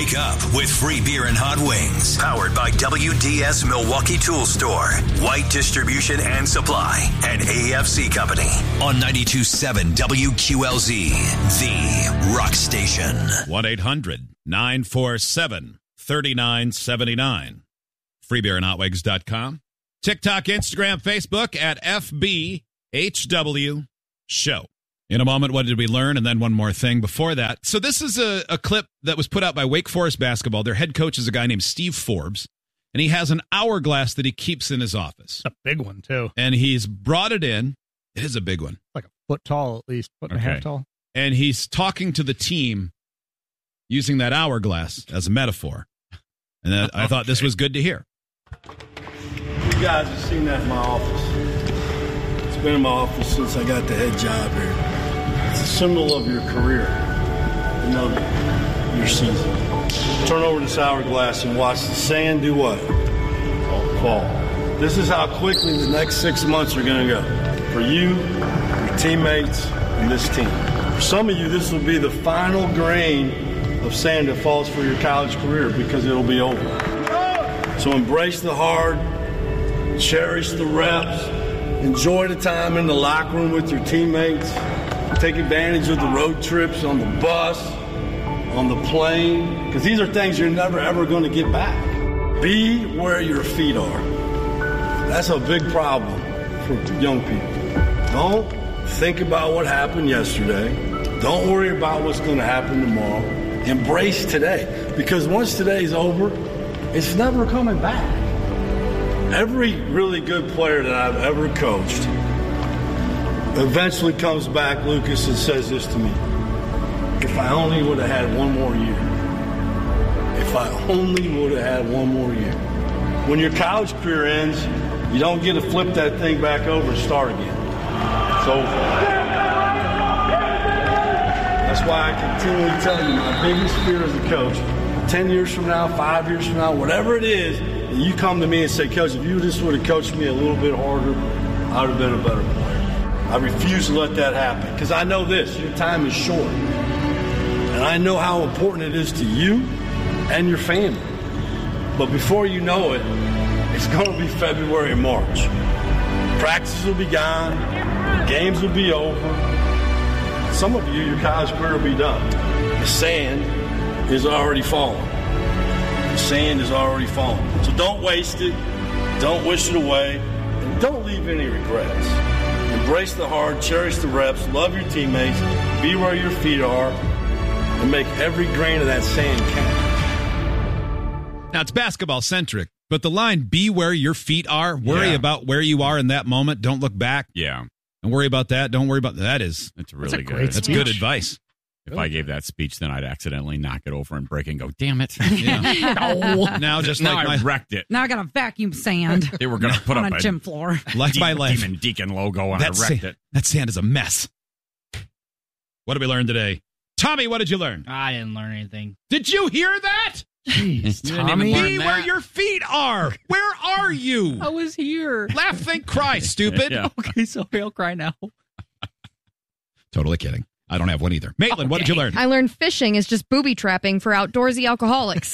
Wake up with free beer and hot wings. Powered by WDS Milwaukee Tool Store, White Distribution and Supply, and AFC Company. On 92.7 WQLZ, the Rock Station. 1-800-947-3979. Freebeerandhotwings.com. TikTok, Instagram, Facebook at FBHW Show. In a moment, what did we learn? And then one more thing before that. So this is a clip that was put out by Wake Forest basketball. Their head coach is a guy named Steve Forbes, and he has an hourglass that he keeps in his office. It's a big one, too. And he's brought it in. It is a big one. Like a foot tall, at least. Foot and a half tall. And he's talking to the team using that hourglass as a metaphor. And I thought this was good to hear. You guys have seen that in my office. It's been in my office since I got the head job here. It's a symbol of your career and of your season. Turn over this hourglass and watch the sand do what? Fall. This is how quickly the next 6 months are going to go. For you, your teammates, and this team. For some of you, this will be the final grain of sand that falls for your college career because it'll be over. So embrace the hard, cherish the reps, enjoy the time in the locker room with your teammates, take advantage of the road trips on the bus, on the plane, because these are things you're never ever going to get back. Be where your feet are. That's a big problem for young people. Don't think about what happened yesterday. Don't worry about what's going to happen tomorrow. Embrace today, because once today's over, it's never coming back. Every really good player that I've ever coached eventually comes back, Lucas, and says this to me. If I only would have had one more year. If I only would have had one more year. When your college career ends, you don't get to flip that thing back over and start again. It's over. That's why I continually tell you, my biggest fear as a coach, 10 years from now, 5 years from now, whatever it is, and you come to me and say, Coach, if you just would have coached me a little bit harder, I would have been a better player. I refuse to let that happen because I know this, your time is short. And I know how important it is to you and your family. But before you know it, it's going to be February and March. Practices will be gone. Games will be over. Some of you, your college career will be done. The sand is already falling. The sand is already falling. So don't waste it. Don't wish it away. And don't leave any regrets. Embrace the hard, cherish the reps, love your teammates, be where your feet are, and make every grain of that sand count. Now, it's basketball-centric, but the line, be where your feet are, worry about where you are in that moment, don't look back. Yeah. And worry about that, don't worry about that. That's really good. That's good advice. If I gave that speech, then I'd accidentally knock it over and break it and go, damn it. Yeah. Now I wrecked it. Now I got to vacuum sand. They were going to put on up a gym floor. Like my life. Demon Deacon logo, and I wrecked it. That sand is a mess. What did we learn today? Tommy, what did you learn? I didn't learn anything. Did you hear that? Jeez, Tommy. Be where your feet are. Where are you? I was here. Laugh, think, cry, stupid. Yeah. Okay, so I'll cry now. Totally kidding. I don't have one either. Maitland, what did you learn? I learned fishing is just booby trapping for outdoorsy alcoholics.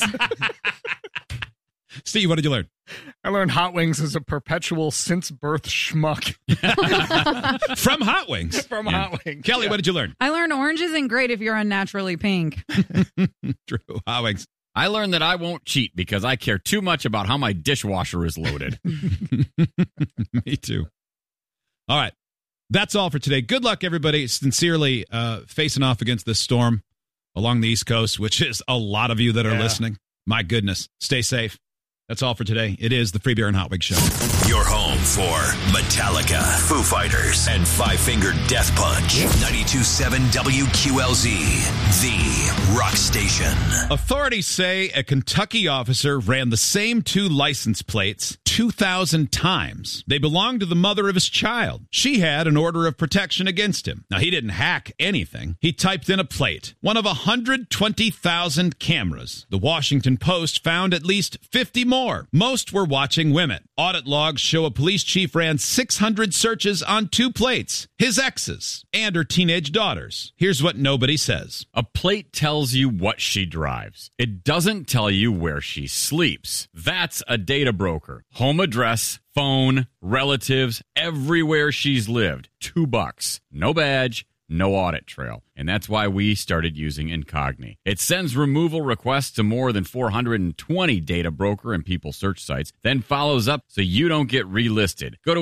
Steve, what did you learn? I learned Hot Wings is a perpetual since-birth schmuck. From Hot Wings. From Hot Wings. Kelly, what did you learn? I learned orange isn't great if you're unnaturally pink. True. Hot Wings. I learned that I won't cheat because I care too much about how my dishwasher is loaded. Me too. All right. That's all for today. Good luck, everybody. Sincerely facing off against this storm along the East Coast, which is a lot of you that are listening. My goodness. Stay safe. That's all for today. It is the Free Beer and Hot Wings Show. Your home for Metallica, Foo Fighters, and Five Finger Death Punch. 92.7 WQLZ, the Rock Station. Authorities say a Kentucky officer ran the same two license plates 2,000 times. They belonged to the mother of his child. She had an order of protection against him. Now, he didn't hack anything. He typed in a plate. One of 120,000 cameras. The Washington Post found at least 50 more. Most were watching women. Audit logs show a police chief ran 600 searches on 2 plates, his exes and her teenage daughters. Here's what nobody says. A plate tells you what she drives. It doesn't tell you where she sleeps. That's a data broker. Home address, phone, relatives, everywhere she's lived. $2. No badge, no audit trail. And that's why we started using Incogni. It sends removal requests to more than 420 data broker and people search sites, then follows up so you don't get relisted. Go to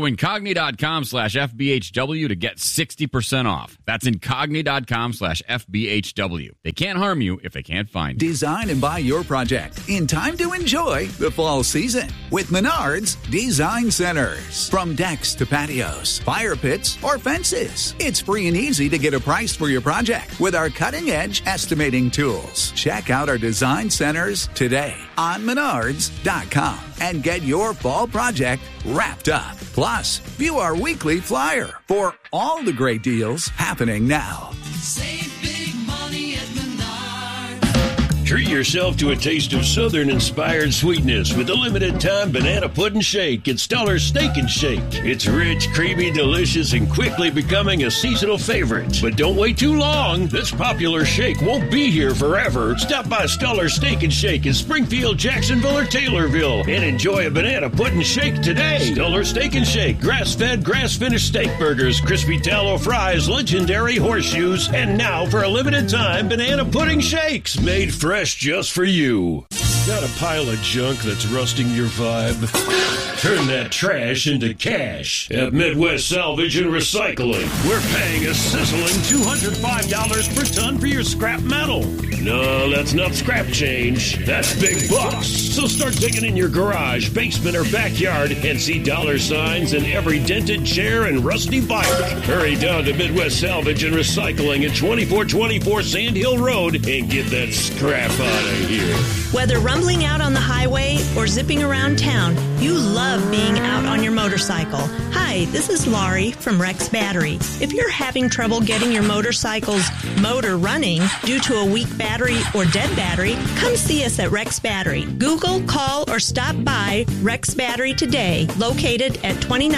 Incogni.com/FBHW to get 60% off. That's Incogni.com/FBHW. They can't harm you if they can't find you. Design and buy your project in time to enjoy the fall season with Menards Design Centers. From decks to patios, fire pits, or fences, it's free and easy to get a price for your project with our cutting-edge estimating tools. Check out our design centers today on Menards.com and get your fall project wrapped up. Plus, view our weekly flyer for all the great deals happening now. Save big money at Menards. Treat yourself to a taste of Southern-inspired sweetness with the limited-time banana pudding shake at Stellar Steak and Shake. It's rich, creamy, delicious, and quickly becoming a seasonal favorite. But don't wait too long. This popular shake won't be here forever. Stop by Stellar Steak and Shake in Springfield, Jacksonville, or Taylorville and enjoy a banana pudding shake today. Stellar Steak and Shake. Grass-fed, grass-finished steak burgers, crispy tallow fries, legendary horseshoes, and now for a limited time, banana pudding shakes made fresh just for you. Got a pile of junk that's rusting your vibe? Turn that trash into cash at Midwest Salvage and Recycling. We're paying a sizzling $205 per ton for your scrap metal. No, that's not scrap change. That's big bucks. So start digging in your garage, basement, or backyard and see dollar signs in every dented chair and rusty bike. Hurry down to Midwest Salvage and Recycling at 2424 Sand Hill Road and get that scrap out of here. Whether rumbling out on the highway or zipping around town, you love being out on your motorcycle. Hi, this is Laurie from Rex Battery. If you're having trouble getting your motorcycle's motor running due to a weak battery or dead battery, come see us at Rex Battery. Google, call, or stop by Rex Battery today, located at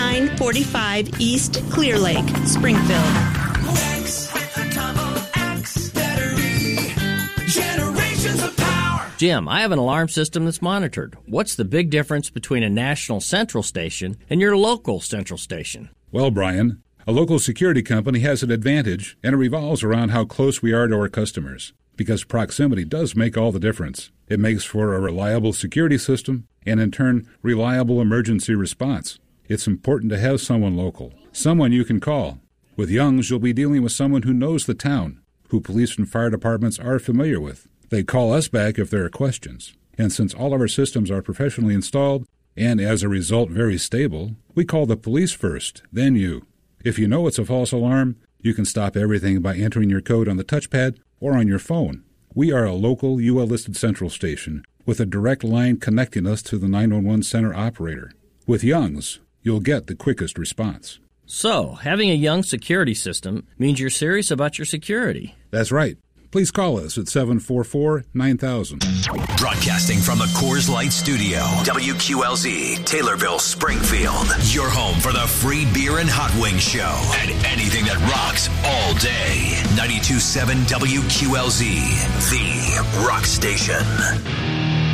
2945 East Clear Lake, Springfield. Rex with a double X battery. Generations of power. Jim, I have an alarm system that's monitored. What's the big difference between a national central station and your local central station? Well, Brian, a local security company has an advantage, and it revolves around how close we are to our customers, because proximity does make all the difference. It makes for a reliable security system and, in turn, reliable emergency response. It's important to have someone local, someone you can call. With Young's, you'll be dealing with someone who knows the town, who police and fire departments are familiar with. They call us back if there are questions. And since all of our systems are professionally installed and, as a result, very stable, we call the police first, then you. If you know it's a false alarm, you can stop everything by entering your code on the touchpad or on your phone. We are a local UL-listed central station with a direct line connecting us to the 911 center operator. With Young's, you'll get the quickest response. So, having a Young security system means you're serious about your security. That's right. Please call us at 744-9000. Broadcasting from the Coors Light Studio, WQLZ, Taylorville, Springfield. Your home for the free beer and hot wing show and anything that rocks all day. 92.7 WQLZ, the rock station.